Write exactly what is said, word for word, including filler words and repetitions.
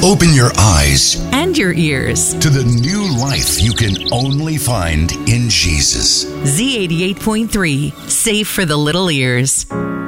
open your eyes and your ears to the new life you can only find in Jesus. Z eighty-eight point three, safe for the little ears.